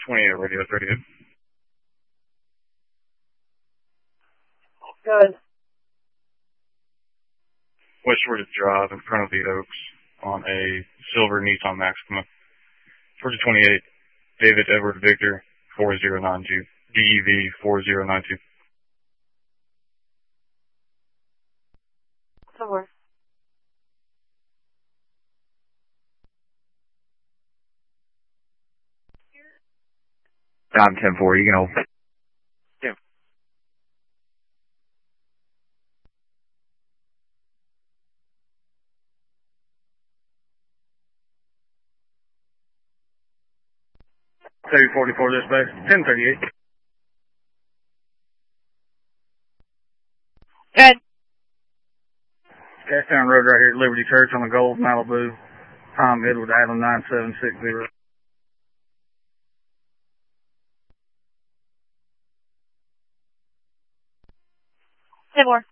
28 radio 38. Good. West Georgia Drive in front of the Oaks on a silver Nissan Maxima. Georgia 28, David Edward Victor 4092, DEV 4092. Somewhere. I'm 10-4, you can hold. Yeah. Thirty 44 this base. 1038. Good. Gastown Road right here at Liberty Church on the Gold, Malibu. Tom Edward Adam 9760. 10 more.